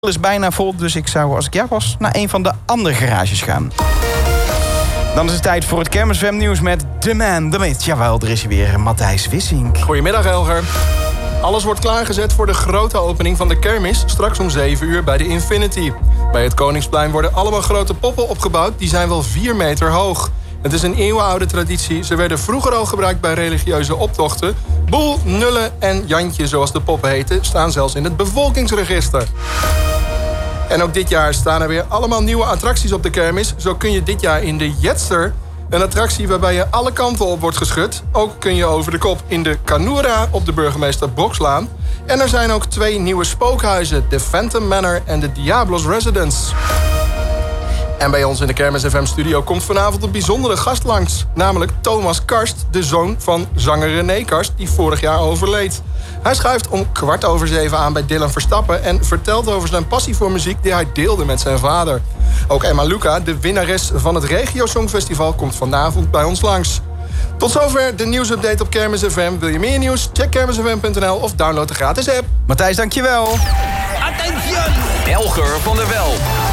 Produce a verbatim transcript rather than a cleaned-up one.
is bijna vol, dus ik zou, als ik jou was, naar een van de andere garages gaan. Dan is het tijd voor het Kermis F M nieuws met The Man, The Myth. Jawel, er is hier weer Matthijs Wissink. Goedemiddag, Elger. Alles wordt klaargezet voor de grote opening van de kermis, straks om zeven uur bij de Infinity. Bij het Koningsplein worden allemaal grote poppen opgebouwd, die zijn wel vier meter hoog. Het is een eeuwenoude traditie. Ze werden vroeger al gebruikt bij religieuze optochten. Boel, Nulle en Jantje, zoals de poppen heten, staan zelfs in het bevolkingsregister. En ook dit jaar staan er weer allemaal nieuwe attracties op de kermis. Zo kun je dit jaar in de Jetster, een attractie waarbij je alle kanten op wordt geschud. Ook kun je over de kop in de Canora op de Burgemeester Bokslaan. En er zijn ook twee nieuwe spookhuizen, de Phantom Manor en de Diablos Residence. En bij ons in de Kermis F M-studio komt vanavond een bijzondere gast langs. Namelijk Thomas Karst, de zoon van zanger René Karst, die vorig jaar overleed. Hij schuift om kwart over zeven aan bij Dylan Verstappen en vertelt over zijn passie voor muziek die hij deelde met zijn vader. Ook Emma Luca, de winnares van het Regio Songfestival, komt vanavond bij ons langs. Tot zover de nieuwsupdate op Kermis F M. Wil je meer nieuws? Check kermis f m punt n l of download de gratis app. Matthijs, dankjewel. Attention! Elger van der Wel.